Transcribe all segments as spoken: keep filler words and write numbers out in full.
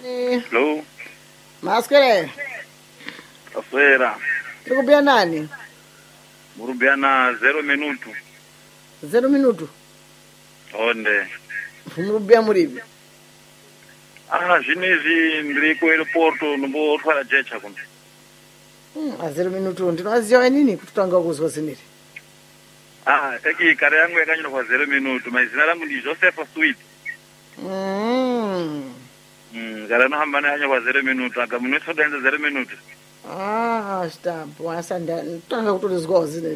Hello. Maswera. Maswera. Tukubia nani? Murubiana zero minuto. Zero minuto. Onde. Murubia muribi. Ah, zvinezvi ndiri kuairport ndombotwara jecha kunze. Hmm, a zero minuto ndinoziva nini kutotanga kuzwa ziniri? Ah, eki kare yangu yakanyorwa zero minuto, mazina rangu ndi Joseph Sweet. Mm. Mm, kare nohamba nayanyorwa zero minuto, aka munosodaenza zero minuto. Ah, stamp. Wasanda tanga kutozwa ziniri.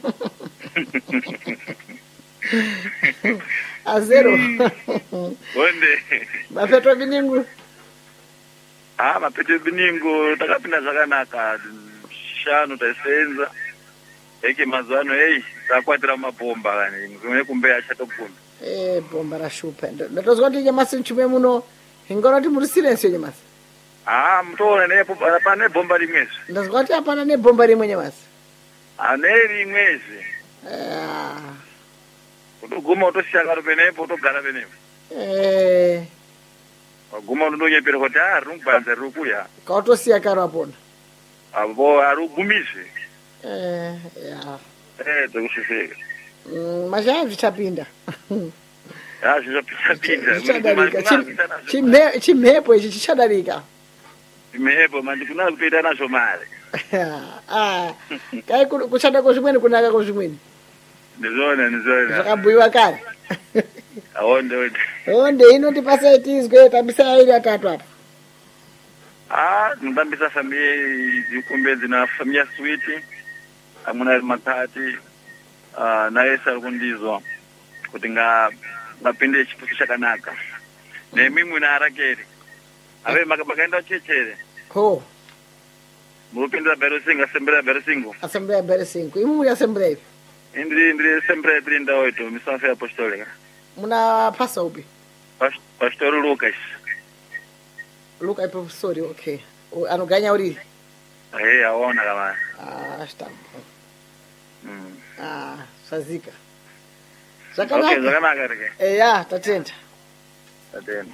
A zero. Onde. Mapeto biningu. Ah, mapeto biningu takapinda zvakanaka. Shanu taisenza. Eki mazano hey, takwatira mabomba kani. Ngone kumbe achatokunda. Eh, bomba ra shupa. Ndatozwa kuti nyamasi nchume muno. Ingona kuti muri silence nyamasi. Ah, mtona ne pane bomba rimwezi. Ndazwa kuti apana ne bomba rimwe nyamasi. Ane rimwezi. Ah. Kutoguma utosiyaka penepo utogara penepo. Eh. Waguma unonyepera kuti ah rumbanza rukuya. Kautosiyaka rapona. Abo arugumise. Eh, ya. Eh, tokushifika. Mm, mazhavi chapinda. Ah, zvichapinda. Chichadarika. Chimhe chimhepo ichi chichadarika. Chimhepo manje kuna kutoita nazvo mare. Ah, kai kuchada kozvimweni kunaka kozvimweni. Ndizona, ndizona. Zvakabhuyiwa kare. Aonde onde. Onde inoti pasaitizwe tambisa iri atatu apa. Ah, ndambisa family zikumbedzi na family Sweet. Amuna makati ah naye sarukundizwa kuti nga ngapinde chipusu chakanaka. Nemimwe na arakeri. Ave makabakaenda chechere. Ho. Mupindira berosinga sembera berosingo. Assembleia Beresingo. Imu muri assembleia. Indri indri sempre trinta e oito, missão fé apostólica. Muna passa ubi. Pastor Lucas. Luca é professor, ok. Anoganya uri. Eh, aona kama. Ah, está. Mm. Ah, fazika. Okay, Zakanaka. zakanaka rike. Eh, ya, tatenda. Tatenda.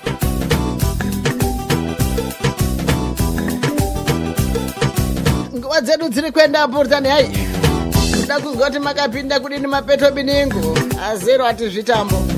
Nguva dzedu dziri kuenda purutani hai. Kuda kuzwa kuti makapinda kudini mapeto biningu. Azero ati zvitambo.